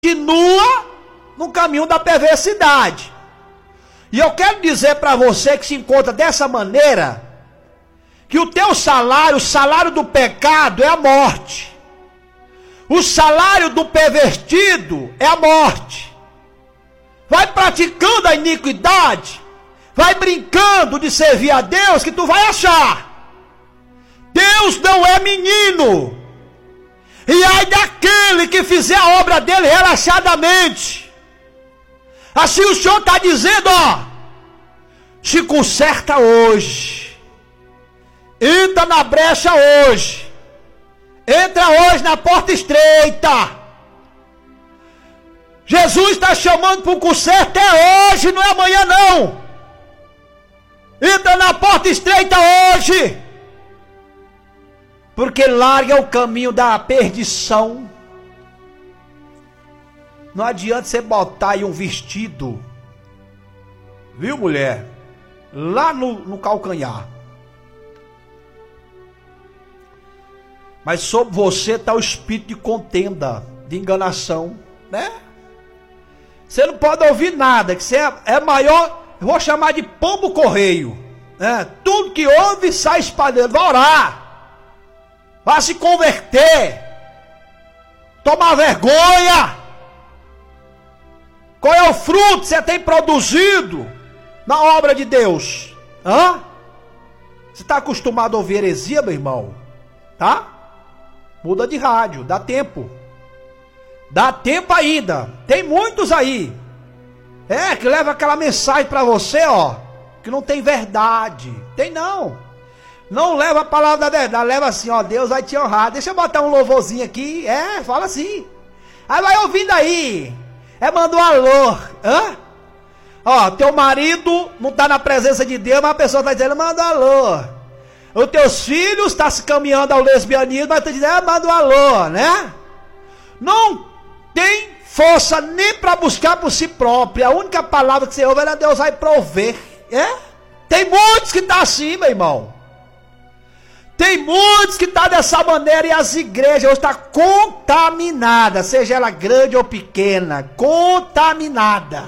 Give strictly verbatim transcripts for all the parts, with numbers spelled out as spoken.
continua no caminho da perversidade. E eu quero dizer para você que se encontra dessa maneira, que o teu salário, o salário do pecado é a morte. O salário do pervertido é a morte. Vai praticando a iniquidade, vai brincando de servir a Deus, que tu vai achar. Deus não é menino. E ai daquele que fizer a obra dele relaxadamente. Assim o Senhor está dizendo, ó, se conserta hoje, entra na brecha hoje, entra hoje na porta estreita. Jesus está chamando para o conserto, é hoje, não é amanhã não. Entra na porta estreita hoje, porque larga o caminho da perdição. Não adianta você botar aí um vestido, viu, mulher, lá no, no calcanhar, mas sobre você está o espírito de contenda, de enganação, né? Você não pode ouvir nada, que você é, é maior, eu vou chamar de pombo correio, né? Tudo que ouve sai espalhando. Vai orar, vai se converter, tomar vergonha. Qual é o fruto que você tem produzido na obra de Deus? Hã? Você está acostumado a ouvir heresia, meu irmão? Tá? Muda de rádio, dá tempo. Dá tempo ainda. Tem muitos aí. É, que leva aquela mensagem para você, ó, que não tem verdade. Tem não. Não leva a palavra da verdade, leva assim, ó, Deus vai te honrar. Deixa eu botar um louvorzinho aqui. É, fala assim. Aí vai ouvindo aí. É, manda um alô. Hã? Ó, teu marido não está na presença de Deus, mas a pessoa está dizendo, manda um alô. Os teus filhos estão se caminhando ao lesbianismo, mas está dizendo, ah, manda um alô, né? Não tem força nem para buscar por si próprio. A única palavra que você ouve é Deus vai prover. É? Tem muitos que estão tá assim, meu irmão. Tem muitos que estão tá dessa maneira, e as igrejas hoje estão contaminadas, seja ela grande ou pequena, contaminada.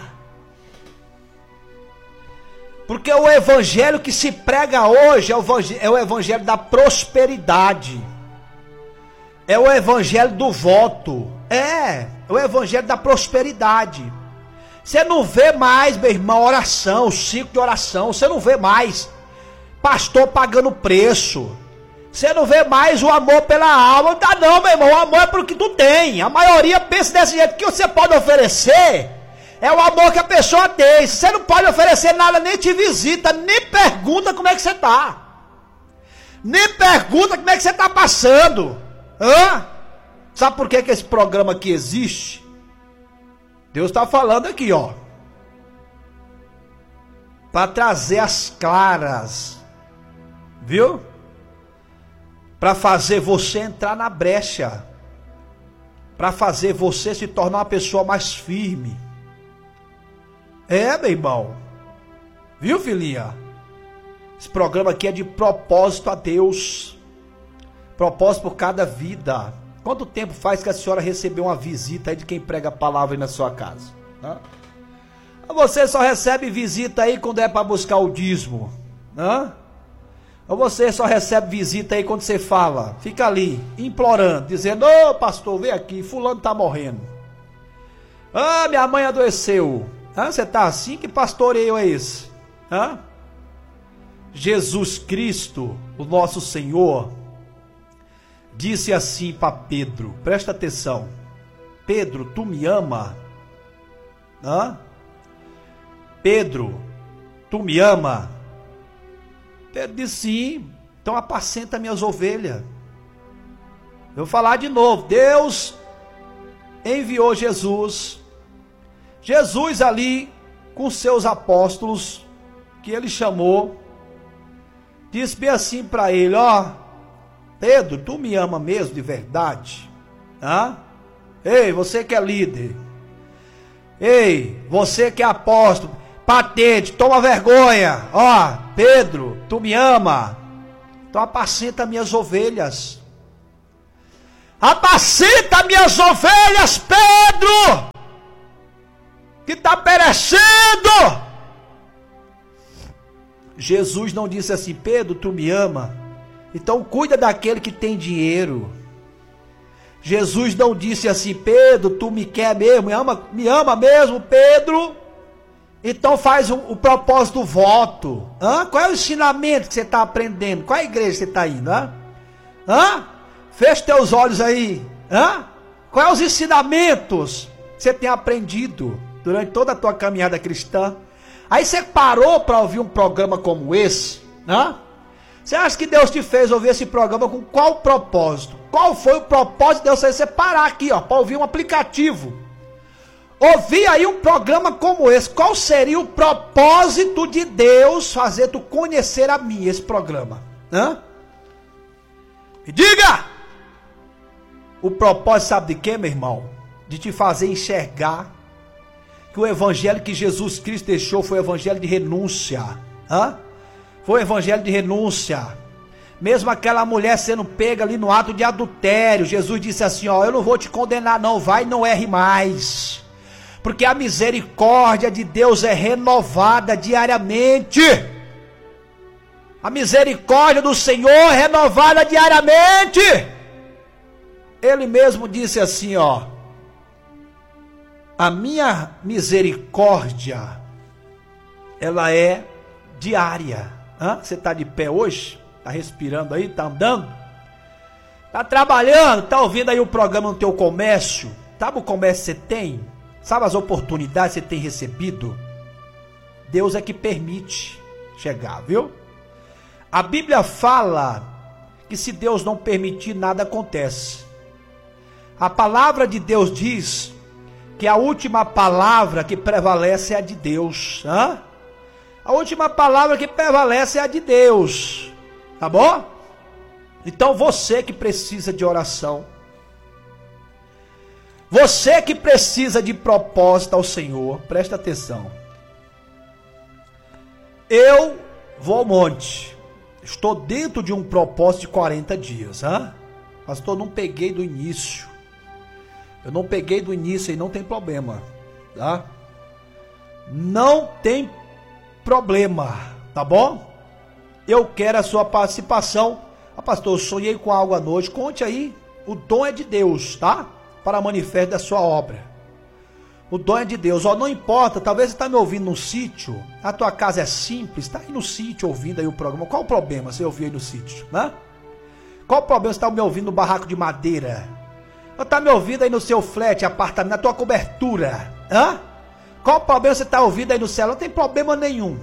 Porque o evangelho que se prega hoje é o evangelho, é o evangelho da prosperidade, é o evangelho do voto, é o evangelho da prosperidade. Você não vê mais, meu irmão, oração, ciclo de oração, você não vê mais pastor pagando preço. Você não vê mais o amor pela alma. Não dá não, meu irmão. O amor é pro que tu tem. A maioria pensa desse jeito. O que você pode oferecer é o amor que a pessoa tem. Você não pode oferecer nada, nem te visita, nem pergunta como é que você tá. Nem pergunta como é que você tá passando. Hã? Sabe por que que esse programa aqui existe? Deus está falando aqui, ó, para trazer as claras. Viu? Para fazer você entrar na brecha, para fazer você se tornar uma pessoa mais firme. É, meu irmão. Viu, filhinha? Esse programa aqui é de propósito a Deus. Propósito por cada vida. Quanto tempo faz que a senhora recebeu uma visita aí de quem prega a palavra aí na sua casa? Hã? Você só recebe visita aí quando é para buscar o dízimo. Hã? Ou você só recebe visita aí quando você fala, fica ali, implorando, dizendo, ô oh, pastor, vem aqui, fulano tá morrendo. Ah, minha mãe adoeceu. Ah, você tá assim? Que pastoreio é esse? Ah? Jesus Cristo, o nosso Senhor, disse assim para Pedro, presta atenção. Pedro, tu me ama? Ah? Pedro, tu me ama? Pedro disse sim, então apacenta minhas ovelhas. Eu vou falar de novo. Deus enviou Jesus. Jesus ali com seus apóstolos, que ele chamou, disse bem assim para ele, ó, Pedro, tu me ama mesmo de verdade? Hã? Ei, você que é líder. Ei, você que é apóstolo, patente, toma vergonha. Ó, Pedro, tu me ama? Então apacenta minhas ovelhas. apacenta minhas ovelhas, Pedro, que está perecendo. Jesus não disse assim: Pedro, tu me ama, então cuida daquele que tem dinheiro. Jesus não disse assim: Pedro, tu me quer mesmo, me ama, me ama mesmo, Pedro, então faz o, o propósito do voto. Hã? Qual é o ensinamento que você está aprendendo? Qual é a igreja que você está indo? Hã? Hã? Feche teus olhos aí. Hã? Quais são os ensinamentos que você tem aprendido durante toda a tua caminhada cristã? Aí você parou para ouvir um programa como esse? Hã? Você acha que Deus te fez ouvir esse programa com qual propósito? Qual foi o propósito de Deus fazer você parar aqui, ó, para ouvir um aplicativo? Ouvir aí um programa como esse. Qual seria o propósito de Deus fazer tu conhecer a mim, esse programa? Hã? Me diga! O propósito sabe de quê, meu irmão? De te fazer enxergar que o evangelho que Jesus Cristo deixou foi o evangelho de renúncia. Hã? Foi o evangelho de renúncia. Mesmo aquela mulher sendo pega ali no ato de adultério, Jesus disse assim, ó, eu não vou te condenar não, vai, não erre mais. Porque a misericórdia de Deus é renovada diariamente. A misericórdia do Senhor é renovada diariamente. Ele mesmo disse assim, ó, a minha misericórdia, ela é diária. Hã? Você está de pé hoje? Está respirando aí? Está andando? Está trabalhando? Está ouvindo aí o programa no teu comércio? Sabe o comércio que você tem? Sabe as oportunidades que você tem recebido? Deus é que permite chegar, viu? A Bíblia fala que se Deus não permitir, nada acontece. A palavra de Deus diz que a última palavra que prevalece é a de Deus. Hã? A última palavra que prevalece é a de Deus. Tá bom? Então você que precisa de oração, você que precisa de propósito ao Senhor, presta atenção. Eu vou ao monte. Estou dentro de um propósito de quarenta dias. Hã? Pastor, não peguei do início. Eu não peguei do início e não tem problema. Tá? Não tem problema. Tá bom? Eu quero a sua participação. Ah, pastor, eu sonhei com algo à noite. Conte aí. O dom é de Deus, tá? Para manifesto da sua obra. O dom é de Deus. Ó, não importa, talvez você está me ouvindo no sítio. A tua casa é simples. Está aí no sítio ouvindo aí o programa. Qual o problema você ouvir aí no sítio? Né? Qual o problema você está me ouvindo no barraco de madeira? Ou está me ouvindo aí no seu flat, apartamento, na tua cobertura? Hã? Qual o problema você está ouvindo aí no céu? Não tem problema nenhum.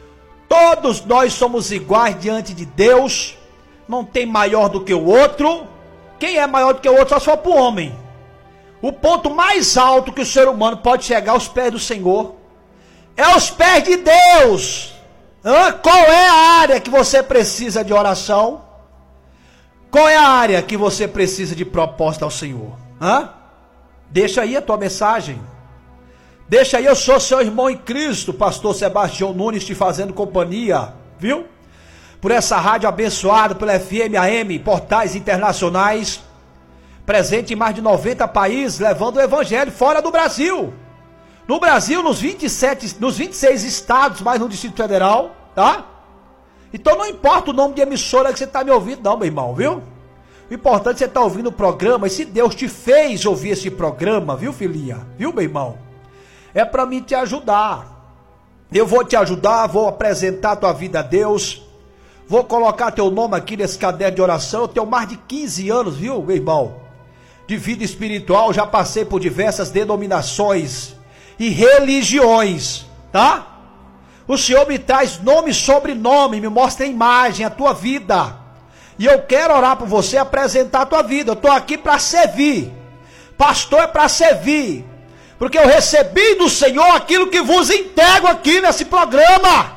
Todos nós somos iguais diante de Deus. Não tem maior do que o outro. Quem é maior do que o outro só se for para o homem. O ponto mais alto que o ser humano pode chegar aos pés do Senhor é aos pés de Deus. Hã? Qual é a área que você precisa de oração? Qual é a área que você precisa de proposta ao Senhor? Hã? Deixa aí a tua mensagem. Deixa aí, eu sou seu irmão em Cristo, pastor Sebastião Nunes, te fazendo companhia, viu? Por essa rádio abençoada, pela F M, A M, portais internacionais, presente em mais de noventa países, levando o evangelho fora do Brasil. No Brasil, nos vinte e sete, nos vinte e seis estados, mais no Distrito Federal, tá? Então não importa o nome de emissora que você está me ouvindo não, meu irmão, viu? O importante é que você está ouvindo o programa, e se Deus te fez ouvir esse programa, viu, filhinha? Viu, meu irmão? É para mim te ajudar. Eu vou te ajudar, vou apresentar a tua vida a Deus, vou colocar teu nome aqui nesse caderno de oração. Eu tenho mais de quinze anos, viu, meu irmão, de vida espiritual, já passei por diversas denominações e religiões, tá? O Senhor me traz nome e sobrenome, me mostra a imagem, a tua vida, e eu quero orar por você, apresentar a tua vida. Eu estou aqui para servir. Pastor é para servir, porque eu recebi do Senhor aquilo que vos entrego aqui nesse programa,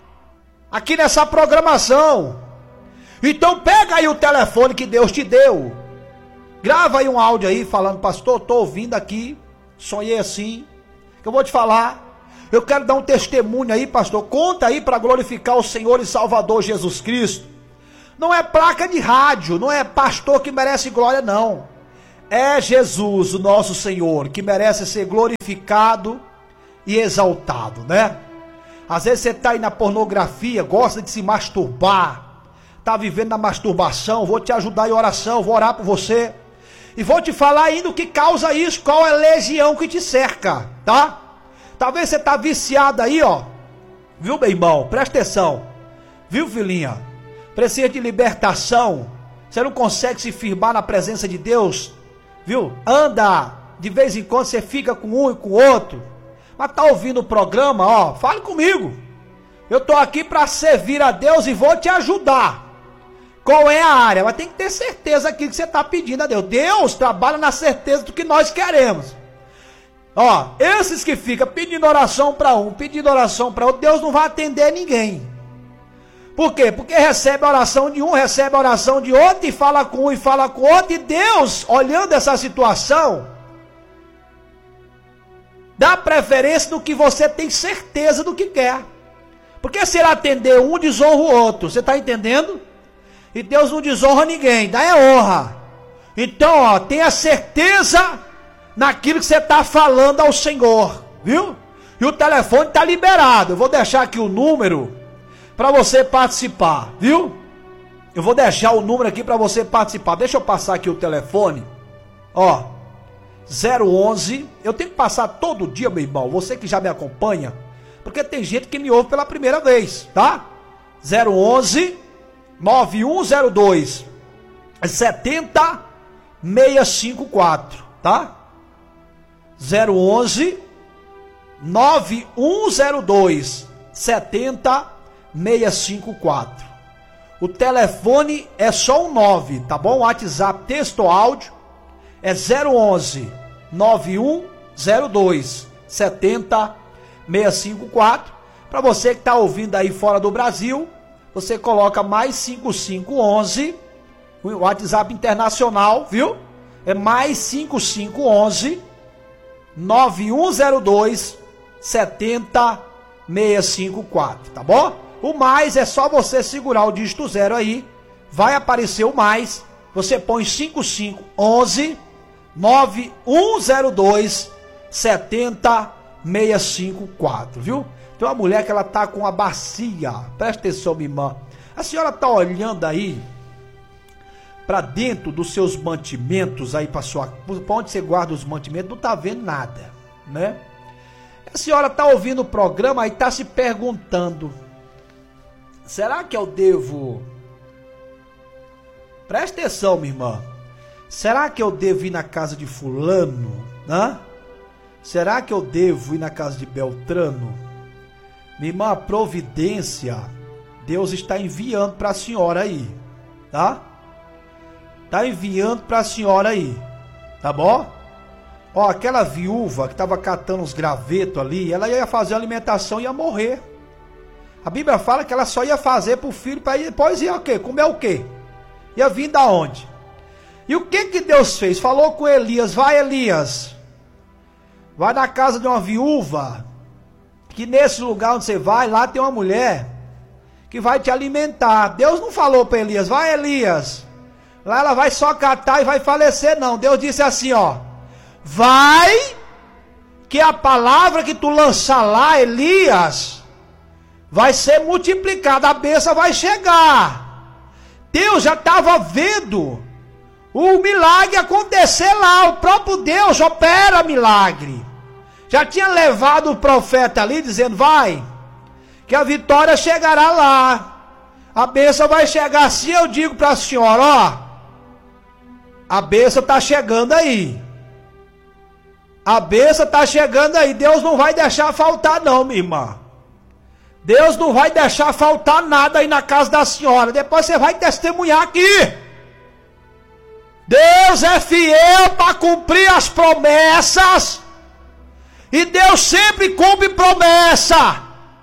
aqui nessa programação. Então pega aí o telefone que Deus te deu, grava aí um áudio aí falando, pastor, estou ouvindo aqui, sonhei assim, que eu vou te falar. Eu quero dar um testemunho aí, pastor, conta aí para glorificar o Senhor e Salvador Jesus Cristo. Não é placa de rádio, não é pastor que merece glória não. é Jesus, o nosso Senhor, que merece ser glorificado e exaltado, né? Às vezes você está aí na pornografia, gosta de se masturbar, está vivendo na masturbação. Vou te ajudar em oração, vou orar por você e vou te falar ainda o que causa isso, qual é a legião que te cerca, tá? Talvez você está viciado aí, ó, viu, meu irmão? Presta atenção, viu, filhinha? Precisa de libertação, você não consegue se firmar na presença de Deus, viu? Anda, de vez em quando você fica com um e com o outro, mas tá ouvindo o programa, ó, fale comigo. Eu tô aqui para servir a Deus e vou te ajudar. Qual é a área? Mas tem que ter certeza aqui que você tá pedindo a Deus. Deus trabalha na certeza do que nós queremos. Ó, esses que ficam pedindo oração para um, pedindo oração para outro, Deus não vai atender ninguém. Por quê? Porque recebe a oração de um, recebe a oração de outro, e fala com um e fala com outro, e Deus, olhando essa situação, dá preferência no que você tem certeza do que quer. Porque se ele atender um, desonra o outro, você está entendendo? E Deus não desonra ninguém, dá é honra. Então, ó, tenha certeza naquilo que você está falando ao Senhor, viu? E o telefone está liberado, eu vou deixar aqui o número para você participar, viu? Eu vou deixar o número aqui para você participar. Deixa eu passar aqui o telefone. Ó, zero onze, eu tenho que passar todo dia, meu irmão, você que já me acompanha, porque tem gente que me ouve pela primeira vez, tá? zero onze, nove um zero dois, sete zero seis cinco quatro, tá? zero onze, nove um zero dois, sete zero seis cinco quatro. O telefone é só um nove, tá bom? WhatsApp, texto ou áudio é zero onze, nove um zero dois, sete zero seis cinco quatro. Para você que está ouvindo aí fora do Brasil, você coloca mais cinco cinco onze, o WhatsApp internacional, viu? É mais cinco cinco onze, nove um zero dois, sete zero seis cinco quatro, tá bom? O mais é só você segurar o dígito zero aí, vai aparecer o mais, você põe cinco cinco onze, nove um zero dois, sete zero seis cinco quatro, viu? Tem uma mulher que ela tá com a bacia, presta atenção, minha irmã, a senhora tá olhando aí para dentro dos seus mantimentos aí, para sua, para onde você guarda os mantimentos, não tá vendo nada, né? A senhora tá ouvindo o programa e tá se perguntando: será que eu devo? Presta atenção, minha irmã. Será que eu devo ir na casa de fulano? Né? Será que eu devo ir na casa de Beltrano? Minha irmã, a providência Deus está enviando para a senhora aí, tá? Tá enviando para a senhora aí, tá bom? Ó, aquela viúva que estava catando os gravetos ali, ela ia fazer a alimentação e ia morrer. A Bíblia fala que ela só ia fazer para o filho, para depois ia o quê? Comer o quê? Ia vir da onde? E o que que Deus fez? Falou com Elias: vai, Elias, vai na casa de uma viúva, que nesse lugar onde você vai, lá tem uma mulher que vai te alimentar. Deus não falou para Elias: vai, Elias, lá ela vai só catar e vai falecer, não. Deus disse assim, ó: vai, que a palavra que tu lançar lá, Elias, vai ser multiplicada, a bênção vai chegar. Deus já estava vendo o milagre acontecer lá, o próprio Deus opera milagre. Já tinha levado o profeta ali, dizendo: vai, que a vitória chegará lá, a bênção vai chegar. Assim eu digo para a senhora: ó, a bênção está chegando aí, a bênção está chegando aí, Deus não vai deixar faltar não, minha irmã. Deus não vai deixar faltar nada aí na casa da senhora. Depois você vai testemunhar aqui. Deus é fiel para cumprir as promessas. E Deus sempre cumpre promessa.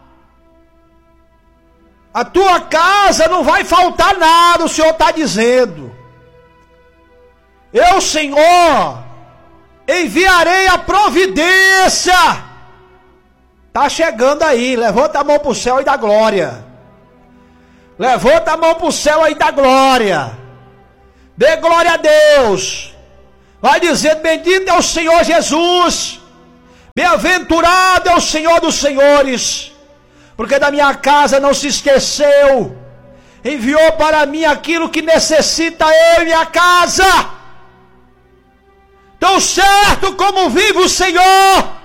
A tua casa não vai faltar nada, o Senhor está dizendo. Eu, Senhor, enviarei a providência. Está chegando aí, levanta a mão para o céu e dá glória. Levanta a mão para o céu e dá glória. Dê glória a Deus. vai dizer: bendito é o Senhor Jesus, bem-aventurado é o Senhor dos senhores, porque da minha casa não se esqueceu, enviou para mim aquilo que necessita eu e minha casa. Tão certo como vive o Senhor.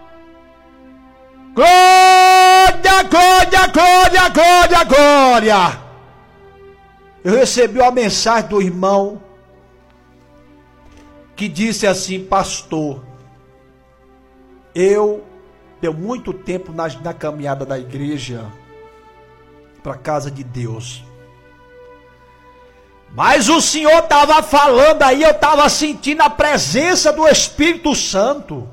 Glória, glória, glória, glória, glória. Eu recebi uma mensagem do irmão que disse assim: pastor, eu deu muito tempo na, na caminhada da igreja para a casa de Deus, mas o Senhor estava falando aí, eu estava sentindo a presença do Espírito Santo.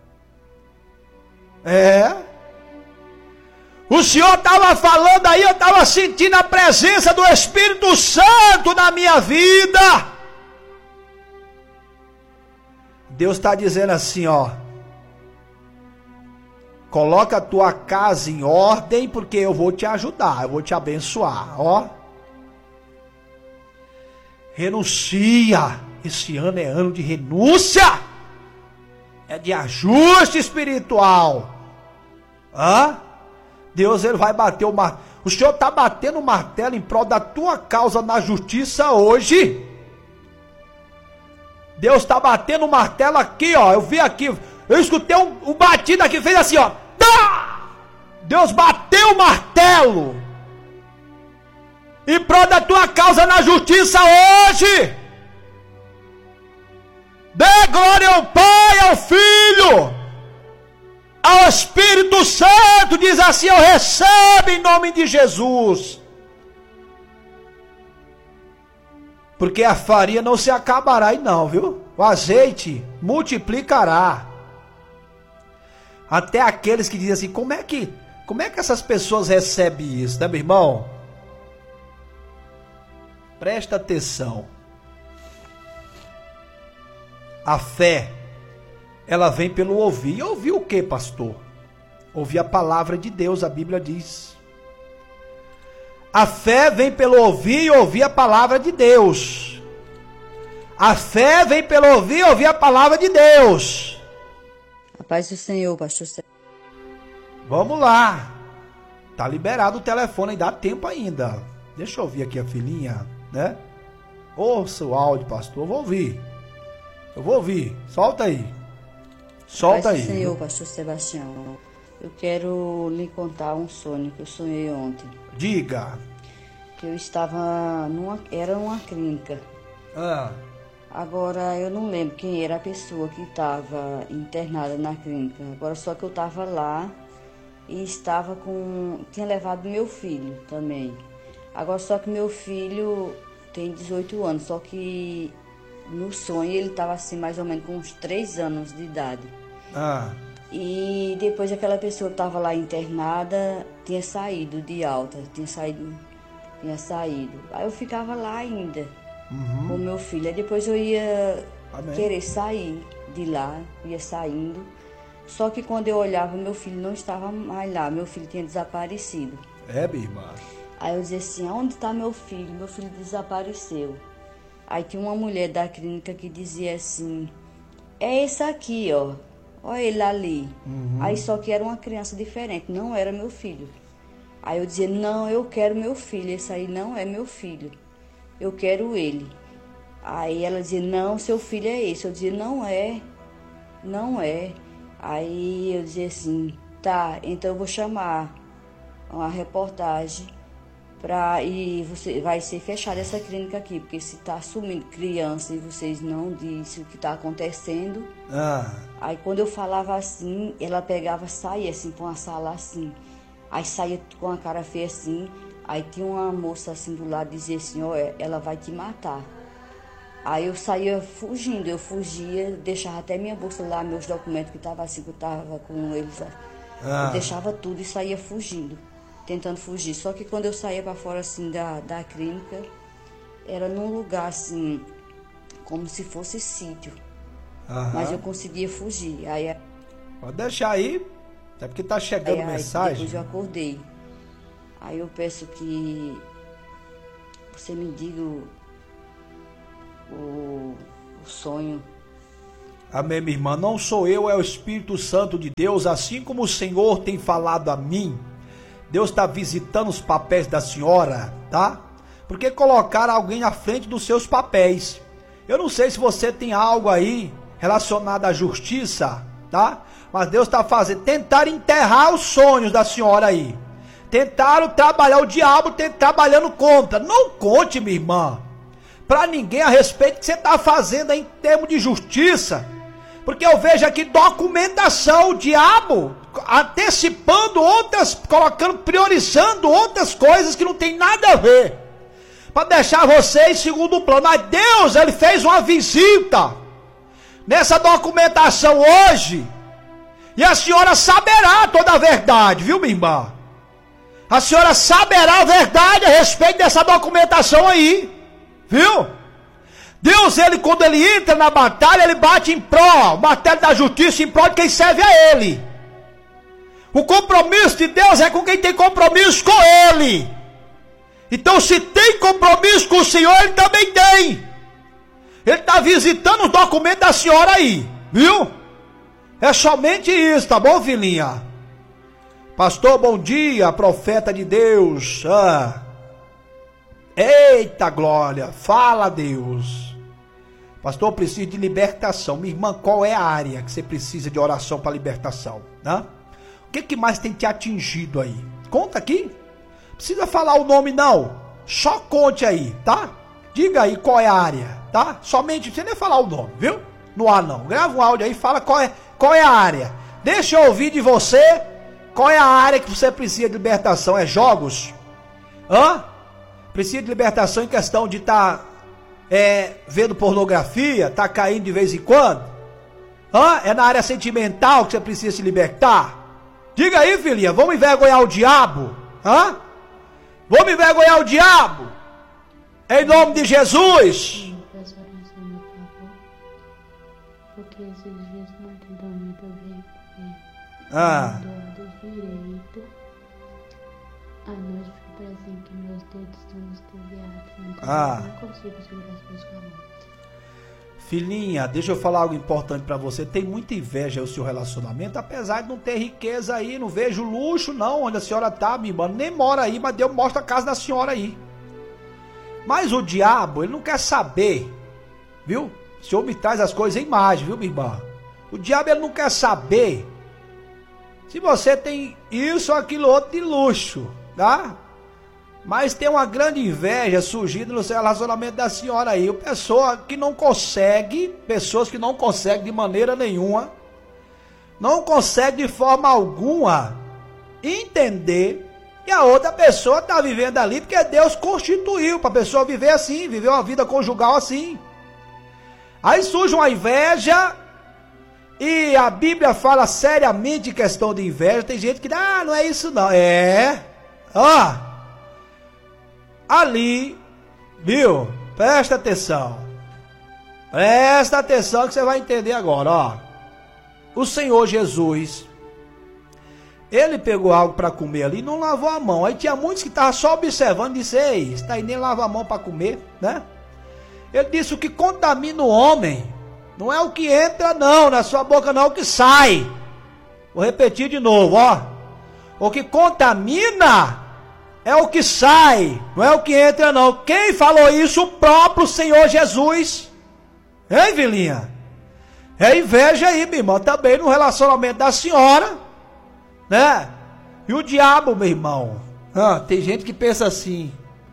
É, o Senhor estava falando aí, eu estava sentindo a presença do Espírito Santo na minha vida. Deus está dizendo assim, ó: coloca a tua casa em ordem, porque eu vou te ajudar, eu vou te abençoar, ó. Renuncia, esse ano é ano de renúncia, é de ajuste espiritual. Hã? Deus, ele vai bater o martelo. O Senhor está batendo o martelo em prol da tua causa na justiça hoje. Deus está batendo o martelo aqui, ó. Eu vi aqui, eu escutei um, um batido aqui, fez assim, ó. Tá! Deus bateu o martelo em prol da tua causa na justiça hoje. Dê glória ao Pai, ao Filho, ao Espírito Santo. Diz assim: eu recebo em nome de Jesus. Porque a farinha não se acabará aí não, viu? O azeite multiplicará. Até aqueles que dizem assim: como é que, como é que essas pessoas recebem isso, né, meu irmão? Presta atenção. A fé, ela vem pelo ouvir. E ouvir o que, pastor? Ouvir a palavra de Deus, a Bíblia diz. A fé vem pelo ouvir e ouvir a palavra de Deus. A fé vem pelo ouvir e ouvir a palavra de Deus. A paz do Senhor, pastor. Vamos lá. Tá liberado o telefone e dá tempo ainda. Deixa eu ouvir aqui a filhinha, né? Ouça o áudio, pastor. Eu vou ouvir. Eu vou ouvir. Solta aí. Solta aí. Senhor, pastor Sebastião, eu quero lhe contar um sonho que eu sonhei ontem. Diga. Que eu estava numa, era uma clínica. Ah. Agora eu não lembro quem era a pessoa que estava internada na clínica. Agora só que eu estava lá e estava com, tinha levado meu filho também. Agora só que meu filho tem dezoito anos, só que no sonho ele estava assim mais ou menos com uns três anos de idade. Ah. E depois aquela pessoa que estava lá internada tinha saído de alta, tinha saído, tinha saído. Aí eu ficava lá ainda, uhum, com meu filho. Aí depois eu ia Amém. querer sair de lá, ia saindo. Só que quando eu olhava, meu filho não estava mais lá, meu filho tinha desaparecido. É, minha irmã. Aí eu dizia assim: onde está meu filho? Meu filho desapareceu. Aí tinha uma mulher da clínica que dizia assim: é esse aqui, ó. Olha ele ali. Uhum. Aí só que era uma criança diferente, não era meu filho. Aí eu dizia: não, eu quero meu filho, esse aí não é meu filho. Eu quero ele. Aí ela dizia: não, seu filho é esse. Eu dizia: não é, não é. Aí eu dizia assim: tá, então eu vou chamar uma reportagem pra, e você, vai ser fechada essa clínica aqui, porque se tá sumindo criança e vocês não dizem o que tá acontecendo. Ah. Aí quando eu falava assim, ela pegava, saía assim pra uma sala assim, aí saía com a cara feia assim, aí tinha uma moça assim do lado, dizia assim: ó, ela vai te matar. Aí eu saía fugindo, eu fugia, deixava até minha bolsa lá, meus documentos que tava assim, que eu tava com eles, ah. eu deixava tudo e saía fugindo, tentando fugir. Só que quando eu saía para fora assim da, da clínica, era num lugar assim, como se fosse sítio. Aham. Mas eu conseguia fugir. Aí, pode deixar aí, é porque tá chegando aí, mensagem. Aí depois eu acordei. Aí eu peço que você me diga o, o, o sonho Amém, minha irmã. Não sou eu, é o Espírito Santo de Deus. Assim como o Senhor tem falado a mim, Deus está visitando os papéis da senhora, tá? Porque colocaram alguém à frente dos seus papéis. Eu não sei se você tem algo aí relacionado à justiça, tá? Mas Deus está fazendo, tentaram enterrar os sonhos da senhora aí. Tentaram trabalhar, o diabo tá trabalhando contra. Não conte, minha irmã, para ninguém a respeito do que você está fazendo aí em termos de justiça. Porque eu vejo aqui documentação, o diabo antecipando outras, colocando, priorizando outras coisas que não tem nada a ver, para deixar você em segundo plano. Mas Deus, ele fez uma visita nessa documentação hoje, e a senhora saberá toda a verdade, viu, minha irmã? A senhora saberá a verdade a respeito dessa documentação aí, viu? Deus, ele, quando ele entra na batalha, ele bate em pró, batalha da justiça, em prol de quem serve a ele. O compromisso de Deus é com quem tem compromisso com ele. Então, se tem compromisso com o Senhor, ele também tem. Ele está visitando os documentos da senhora aí, viu? É somente isso, tá bom, filhinha? Pastor, bom dia, profeta de Deus. Ah. Eita glória, fala Deus. Pastor, eu preciso de libertação. Minha irmã, qual é a área que você precisa de oração para libertação? Né? O que, que mais tem te atingido aí? Conta aqui. Não precisa falar o nome não. Só conte aí, tá? Diga aí qual é a área, tá? Somente, não precisa nem falar o nome, viu? No ar não. Grava um áudio aí e fala qual é, qual é a área. Deixa eu ouvir de você qual é a área que você precisa de libertação. É jogos? Hã? Precisa de libertação em questão de estar... Tá, É, vendo pornografia, tá caindo de vez em quando? Hã? É na área sentimental que você precisa se libertar? Diga aí, filhinha, vamos envergonhar o diabo? Hã? Vamos envergonhar o diabo? Em nome de Jesus. Porque esses dias não tem dormido bem. Ah. Direito. À noite parecem que meus dedos estão estuviados. Ah. Não consigo segurar as coisas com a mão. Filhinha, deixa eu falar algo importante pra você. Tem muita inveja o seu relacionamento, apesar de não ter riqueza aí, não vejo luxo não, onde a senhora tá, minha irmã, nem mora aí, mas Deus mostra a casa da senhora aí. Mas o diabo, ele não quer saber, viu? O Senhor me traz as coisas em imagem, viu, minha irmã? O diabo, ele não quer saber se você tem isso ou aquilo outro de luxo, tá? Mas tem uma grande inveja surgindo no seu relacionamento da senhora aí. Pessoa que não consegue, pessoas que não conseguem de maneira nenhuma, não conseguem de forma alguma entender que a outra pessoa está vivendo ali, porque Deus constituiu para a pessoa viver assim, viver uma vida conjugal assim. Aí surge uma inveja, e a Bíblia fala seriamente em questão de inveja. Tem gente que diz, ah, não é isso não. É, ó. Ali, viu? Presta atenção. Presta atenção que você vai entender agora, ó. O Senhor Jesus, ele pegou algo para comer ali e não lavou a mão. Aí tinha muitos que estavam só observando e disseram, ei, está aí nem lava a mão para comer, né? Ele disse, o que contamina o homem não é o que entra não, na sua boca não, é o que sai. Vou repetir de novo, ó. O que contamina é o que sai, não é o que entra não. Quem falou isso? O próprio Senhor Jesus. Hein, Vilinha? É inveja aí, minha irmã, também no relacionamento da senhora, né? E o diabo, meu irmão, ah, tem gente que pensa assim,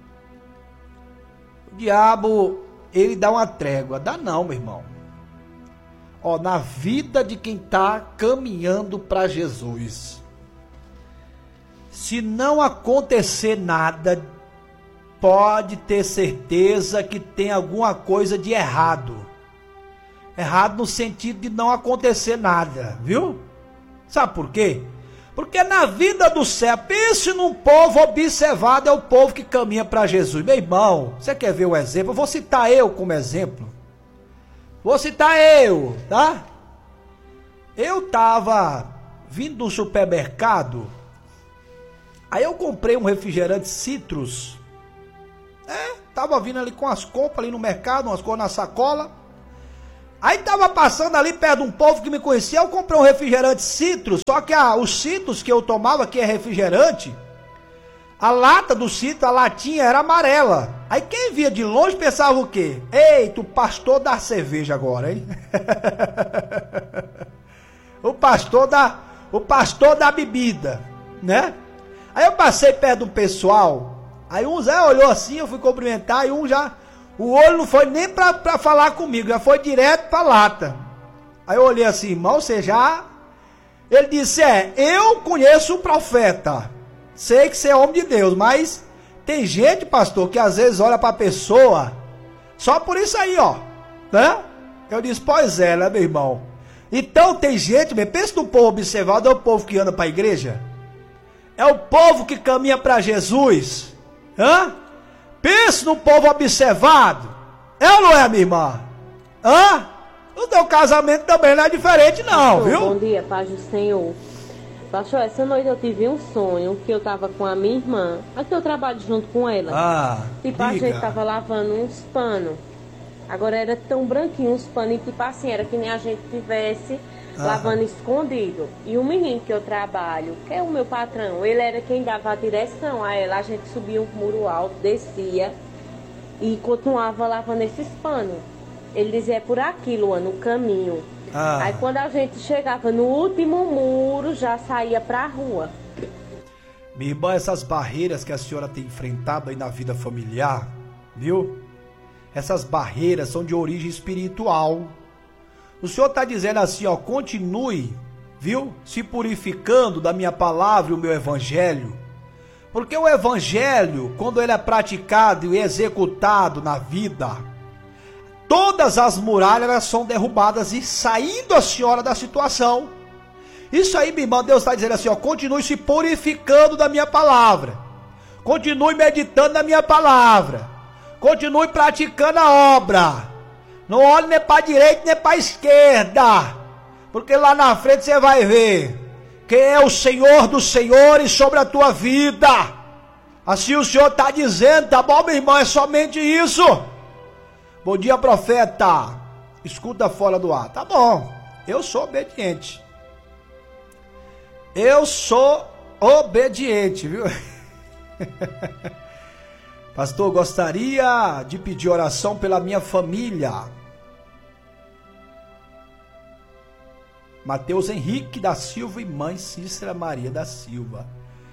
o diabo, ele dá uma trégua. Dá não, meu irmão. Ó, na vida de quem está caminhando para Jesus, se não acontecer nada, pode ter certeza que tem alguma coisa de errado. Errado no sentido de não acontecer nada, viu? Sabe por quê? Porque na vida do céu, pense num povo observado, é o povo que caminha para Jesus. Meu irmão, você quer ver o exemplo? Eu vou citar eu como exemplo. Vou citar eu, tá? Eu tava vindo do supermercado, aí eu comprei um refrigerante Citrus. É, tava vindo ali com as compras ali no mercado, umas coisas na sacola. Aí tava passando ali perto de um povo que me conhecia, eu comprei um refrigerante Citrus, só que a, os Citrus que eu tomava, que é refrigerante, a lata do Citrus, a latinha era amarela. Aí quem via de longe pensava o quê? Eita, o pastor da cerveja agora, hein? o pastor da, o pastor da bebida, né? Aí eu passei perto do pessoal, aí um Zé olhou assim, eu fui cumprimentar, e um já... O olho não foi nem pra, pra falar comigo, já foi direto pra lata. Aí eu olhei assim, irmão, você já... Ele disse, é, eu conheço o profeta, sei que você é homem de Deus, mas tem gente, pastor, que às vezes olha pra pessoa, só por isso aí, ó, né? Eu disse, pois é, né, meu irmão? Então tem gente, pensa no povo observado, é o povo que anda pra igreja, é o povo que caminha pra Jesus, hã? Pense no povo observado. É ou não é, minha irmã? Hã? O teu casamento também não é diferente, não, Pastor, viu? Bom dia, paz do Senhor. Pastor, essa noite eu tive um sonho que eu tava com a minha irmã. Aqui eu trabalho junto com ela. Ah, tipo, a diga. gente tava lavando uns panos. Agora era tão branquinho os panos, e tipo assim, era que nem a gente tivesse ah. lavando escondido. E o menino que eu trabalho, que é o meu patrão, ele era quem dava a direção a ela. A gente subia um muro alto, descia e continuava lavando esses panos. Ele dizia, é por aqui, Luan, no caminho. Ah. Aí quando a gente chegava no último muro, já saía pra rua. Minha irmã, essas barreiras que a senhora tem enfrentado aí na vida familiar, viu? Essas barreiras são de origem espiritual. O Senhor está dizendo assim, ó, continue, viu? Se purificando da minha palavra e o meu evangelho. Porque o evangelho, quando ele é praticado e executado na vida, todas as muralhas elas são derrubadas e saindo a senhora da situação. Isso aí, minha irmã, Deus está dizendo assim, ó, continue se purificando da minha palavra. Continue meditando na minha palavra. Continue praticando a obra. Não olhe nem para a direita nem para a esquerda, porque lá na frente você vai ver quem é o Senhor dos senhores sobre a tua vida. Assim o Senhor está dizendo, tá bom, meu irmão? É somente isso. Bom dia, profeta. Escuta fora do ar. Tá bom, eu sou obediente. Eu sou obediente, viu? Pastor, gostaria de pedir oração pela minha família. Mateus Henrique da Silva e mãe Cícera Maria da Silva.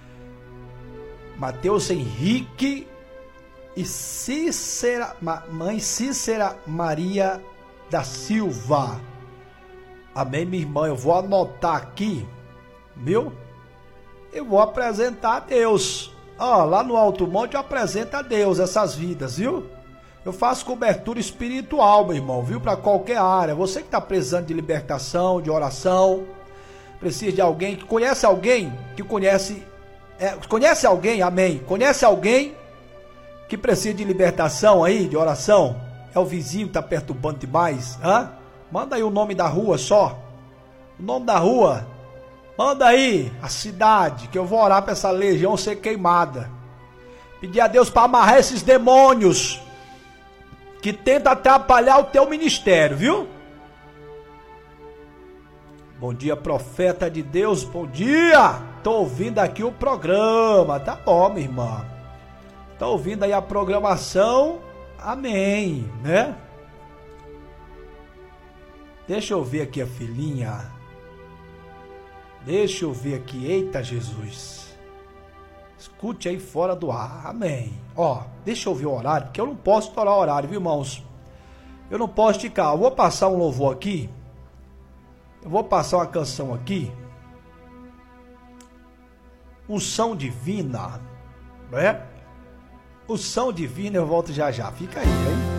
Mateus Henrique e Cícera, mãe Cícera Maria da Silva. Amém, minha irmã? Eu vou anotar aqui, viu? Eu vou apresentar a Deus. Ó, lá no Alto Monte eu apresento a Deus essas vidas, viu? Eu faço cobertura espiritual, meu irmão, viu? Para qualquer área. Você que está precisando de libertação, de oração, precisa de alguém que conhece alguém que conhece, é, conhece alguém, amém? Conhece alguém que precisa de libertação aí, de oração? É o vizinho que está perturbando demais, hã? Manda aí o nome da rua só. O nome da rua. Manda aí a cidade, que eu vou orar para essa legião ser queimada. Pedir a Deus para amarrar esses demônios que tentam atrapalhar o teu ministério, viu? Bom dia, profeta de Deus, bom dia. Tô ouvindo aqui o programa, tá bom, minha irmã. Tô ouvindo aí a programação, amém, né? Deixa eu ver aqui a filhinha. Deixa eu ver aqui, eita Jesus. Escute aí fora do ar, amém. Ó, deixa eu ver o horário, porque eu não posso estourar o horário, viu, irmãos? Eu não posso esticar, eu vou passar um louvor aqui. Eu vou passar uma canção aqui. Unção divina, né? Unção divina, eu volto já já, fica aí, hein?